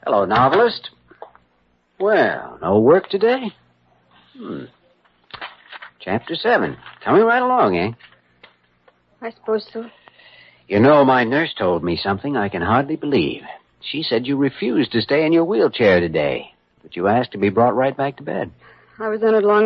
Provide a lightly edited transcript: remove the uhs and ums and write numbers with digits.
Hello, novelist. Well, no work today? Chapter 7. Coming right along, eh? I suppose so. You know, my nurse told me something I can hardly believe. She said you refused to stay in your wheelchair today, but you asked to be brought right back to bed. I was on it long